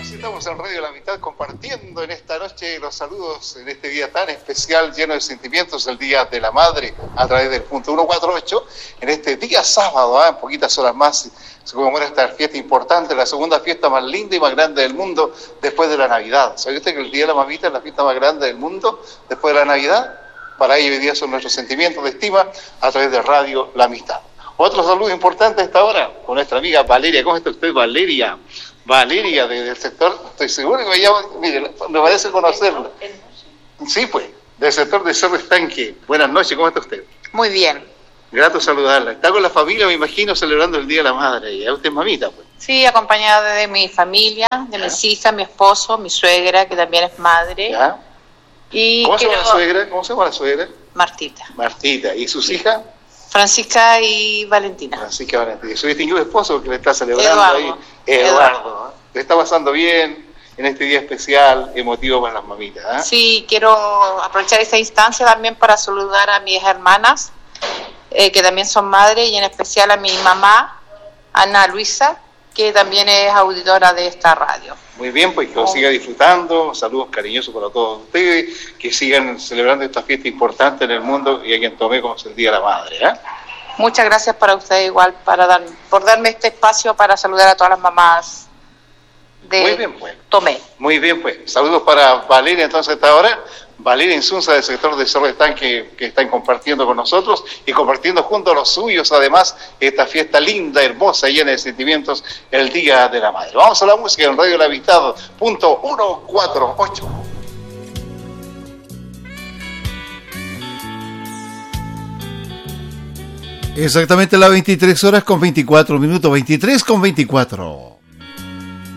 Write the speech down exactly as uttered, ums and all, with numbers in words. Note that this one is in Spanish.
Estamos en Radio La Amistad compartiendo en esta noche los saludos en este día tan especial, lleno de sentimientos, el Día de la Madre, a través del punto ciento cuarenta y ocho. En este día sábado, ¿eh? En poquitas horas más, se conmemora esta fiesta importante, la segunda fiesta más linda y más grande del mundo después de la Navidad. ¿Sabía usted que el Día de la Mamita es la fiesta más grande del mundo después de la Navidad? Para ello hoy día son nuestros sentimientos de estima a través de Radio La Amistad. Otro saludo importante a esta hora con nuestra amiga Valeria. ¿Cómo está usted, Valeria? Valeria, de, del sector, estoy seguro que me llama, mire, me parece conocerla. Sí, pues, del sector de Cerro Estanque. Buenas noches, ¿cómo está usted? Muy bien. Grato saludarla. Está con la familia, me imagino, celebrando el Día de la Madre. ¿Y a usted es mamita, pues? Sí, acompañada de mi familia, de ¿ya? mis hijas, mi esposo, mi suegra, que también es madre. ¿Ya? Y ¿Cómo quiero... se llama la suegra? ¿Cómo se llama la suegra? Martita. Martita. ¿Y sus hijas? Francisca y Valentina. Francisca y Valentina. ¿Y su distinguido esposo que le está celebrando Eduardo. ahí? Eduardo. Eduardo. ¿Le está pasando bien en este día especial, emotivo para las mamitas? ¿eh? Sí, quiero aprovechar esta instancia también para saludar a mis hermanas, eh, que también son madres, y en especial a mi mamá, Ana Luisa, que también es auditora de esta radio. Muy bien, pues que lo siga disfrutando, saludos cariñosos para todos ustedes, que sigan celebrando esta fiesta importante en el mundo y a quien tomé como es el Día de la Madre. ¿eh? Muchas gracias para ustedes igual, para dar, por darme este espacio para saludar a todas las mamás de Muy bien, pues. Tomé. Muy bien, pues. Saludos para Valeria, entonces, hasta ahora. Valeria Insunza, del sector de Cerro Estanque, que están compartiendo con nosotros y compartiendo junto a los suyos, además, esta fiesta linda, hermosa, llena de sentimientos, el Día de la Madre. Vamos a la música en Radio La Amistad, punto ciento cuarenta y ocho. Exactamente las veintitrés horas con veinticuatro minutos, veintitrés con veinticuatro.